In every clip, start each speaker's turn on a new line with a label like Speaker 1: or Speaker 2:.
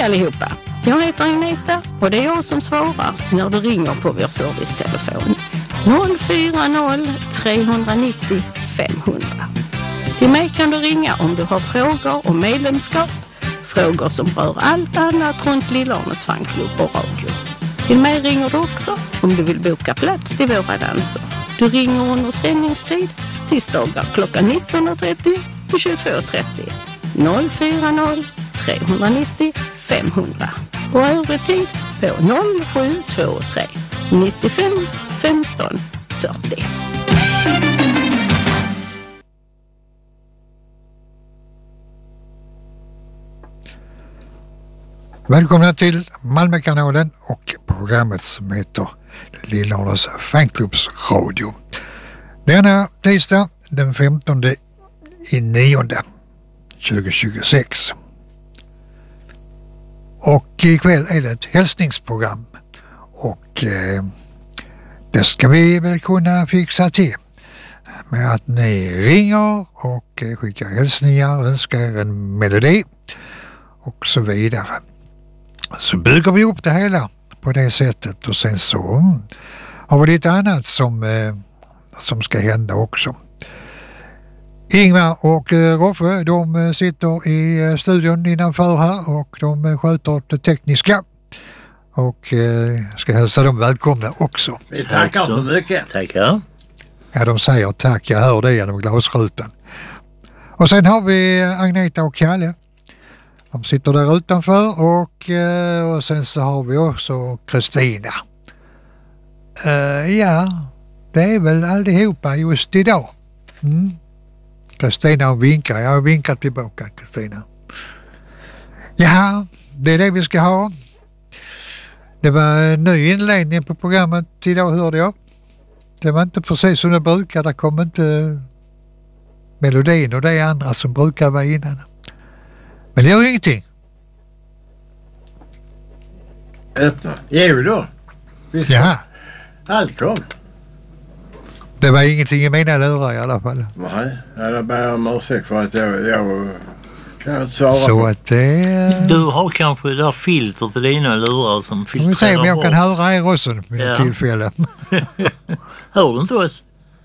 Speaker 1: allihopa, jag heter Agneta och det är jag som svarar när du ringer på vår servicetelefon 040 390 500. Till mig kan du ringa om du har frågor om medlemskap, frågor som rör allt annat runt Lillörnes fanklubb och radio. Till mig ringer du också om du vill boka plats till våra danser. Du ringer under sändningstid tisdagar klockan 19.30 till 22.30 040 390 500 och övrig tid på 0723 95 15 40.
Speaker 2: Välkomna till Malmökanalen och programmet som heter Lillörnes fanklubbs radio. Denna tisdag den 15/9 2026. Och ikväll är det ett hälsningsprogram och det ska vi väl kunna fixa till med att ni ringer och skickar hälsningar, önskar en melodi och så vidare. Så bygger vi upp det hela på det sättet och sen så har vi lite annat som ska hända också. Ingmar och Roffe, de sitter i studion innanför här och de sköter det tekniska och ska hälsa dem välkomna också.
Speaker 3: Vi tackar så mycket.
Speaker 4: Tackar.
Speaker 2: Ja, de säger tack, jag hör det genom glasrutan. Och sen har vi Agneta och Kalle. De sitter där utanför och sen så har vi också Kristina. Ja, det är väl allihopa just idag. Kristina vinkar, jag vinkar tillbaka Kristina. Ja, det är det vi ska ha. Det var en ny inledning på programmet idag, hörde jag. Det var inte precis som det brukar, det kom inte melodin och det andra som brukar vara innan. Men det gör ingenting.
Speaker 3: Öppna. Jo då.
Speaker 2: Ja.
Speaker 3: Allt kom.
Speaker 2: Det var ingenting i mina lurar i alla fall.
Speaker 3: Nej, jag ber om ursäkt för att jag kan inte svara.
Speaker 2: Så att det...
Speaker 4: Du har kanske det där filter till dina lurar som filtrerar.
Speaker 2: Vi får se om jag kan höra er också vid tillfälle.
Speaker 4: Hör du inte oss?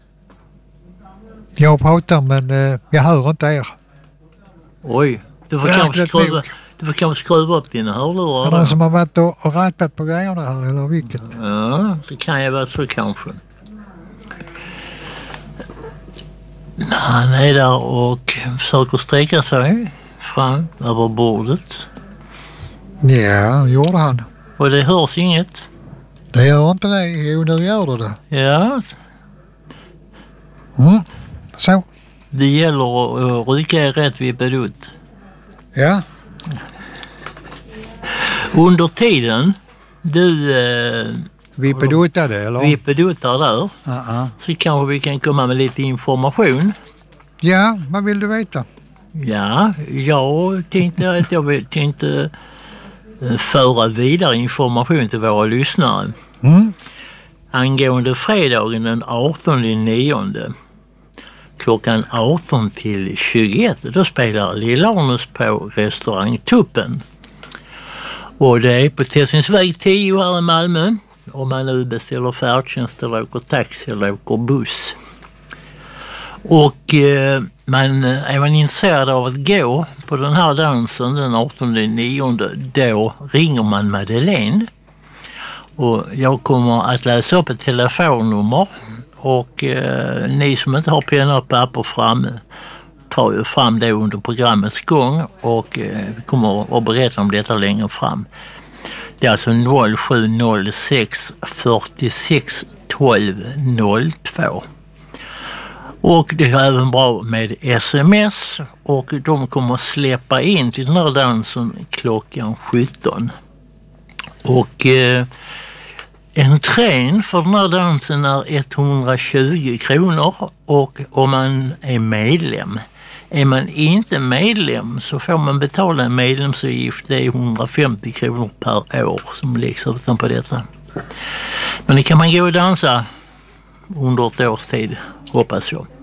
Speaker 2: Jag pratar men jag hör inte er.
Speaker 4: Oj, du får kanske skruva upp dina hörlurar.
Speaker 2: Är det någon som har varit och rattat på grejerna här eller vilket?
Speaker 4: Ja, det kan ju vara så kanske. Han är där och försöker sträcka sig fram över bordet.
Speaker 2: Ja, gjorde han.
Speaker 4: Och det hörs inget.
Speaker 2: Det gör inte det. Jo, nu gör det.
Speaker 4: Ja.
Speaker 2: Så.
Speaker 4: Det gäller att rycka i rätt vippedut.
Speaker 2: Ja.
Speaker 4: Under tiden du
Speaker 2: vippedutade eller?
Speaker 4: Vippedutar där. Så kanske vi kan komma med lite information.
Speaker 2: Ja, vad vill du veta?
Speaker 4: Ja, jag tänkte att jag tänkte föra vidare information till våra lyssnare. Angående fredagen den 18/9 klockan 18 till 21 då spelar Lillörnes på restaurang Tuppen. Och det är på Tessinsväg 10 här i Malmö. Om man nu beställer färdtjänst eller åker taxi eller åker buss. Och är man intresserad av att gå på den här dansen den 18/9 då ringer man Madeleine. Och jag kommer att läsa upp ett telefonnummer och ni som inte har penna och papper framme tar ju fram det under programmets gång och vi kommer att berätta om detta längre fram. Det är alltså 0706 46 12 02. Och det är även bra med sms och de kommer att släppa in till den här dansen klockan 17. Och entrén för den här dansen är 120 kronor och om man är medlem. Är man inte medlem så får man betala en medlemsavgift. Det är 150 kronor per år som läggs utanpå detta. Men det kan man gå och dansa under ett års tid, hoppas jag.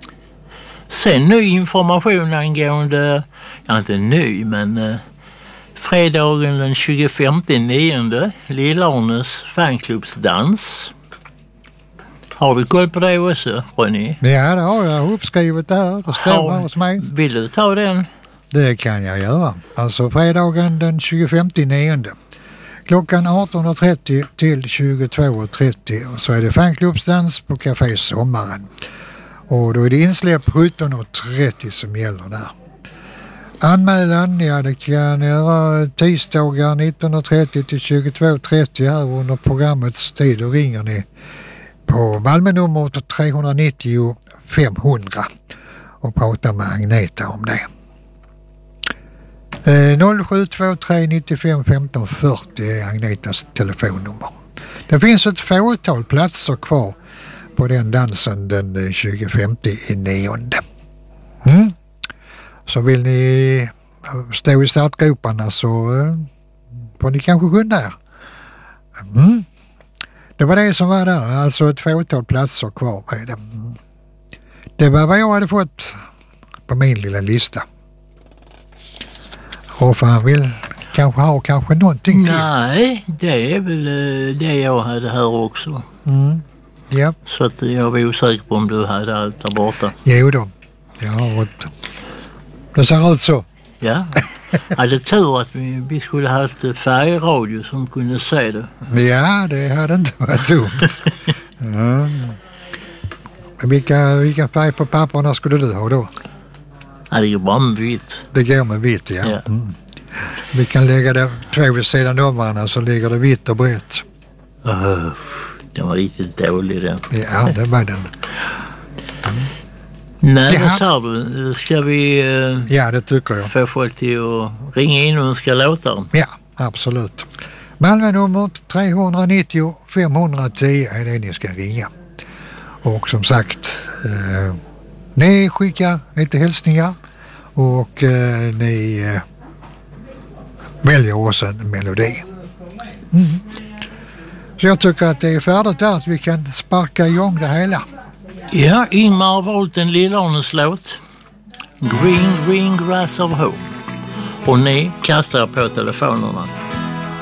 Speaker 4: Sen ny information angående, ja inte ny men Fredagen den 25/9, Lillarnes fanklubbsdans. Har du koll på det också, Ronny?
Speaker 2: Ja, det har jag uppskrivet där. Det står här hos mig.
Speaker 4: Vill du ta den?
Speaker 2: Det kan jag göra. Alltså fredagen den 25/9. Klockan 18.30 till 22.30 och så är det fanklubbsdans på Café Sommaren. Och då är det insläpp 17.30 som gäller där. Anmälan, ja det kan göra tisdagar 19.30 till 22.30 här under programmets tid. Då ringer ni på Malmönummer 390 500 och pratar med Agneta om det. 0723 95 15 40 är Agnetas telefonnummer. Det finns ett fåtal platser kvar på den dansen den 25/9. Så vill ni stå i startgroparna så får ni kanske skynda er. Det var det som var där, alltså ett fåtal platser kvar med det. Det var vad jag hade fått på min lilla lista. Och för han vill kanske ha kanske någonting till.
Speaker 4: Nej, det är väl det jag hade här också.
Speaker 2: Ja.
Speaker 4: Så att jag var osäker på om du hade allt där borta.
Speaker 2: Jo då, jag har ett. Det ser ut så.
Speaker 4: Ja, jag hade tur att vi skulle ha haft färgradio som kunde se det.
Speaker 2: Ja, det hade inte varit dumt. Men vilka färg på papperna skulle du ha då?
Speaker 4: Ja, det går bara med vitt.
Speaker 2: Det går med vitt, ja. Vi kan lägga det 2 vid sidan om varandra så ligger det vitt och brett.
Speaker 4: Den var riktigt dålig den.
Speaker 2: Ja, det var den.
Speaker 4: Nej, vad sa du? Ska vi
Speaker 2: ja, det tycker jag.
Speaker 4: Få folk till att ringa in och önska låtar?
Speaker 2: Ja, absolut. Malmönummer 390 510 är det ni ska ringa. Och som sagt, ni skickar lite hälsningar och ni väljer också en melodi. Så jag tycker att det är färdigt där att vi kan sparka igång det hela.
Speaker 4: Ja, Ingmar har valt en Lillarnes låt. Green, green grass of hope. Och ni kastar på telefonerna.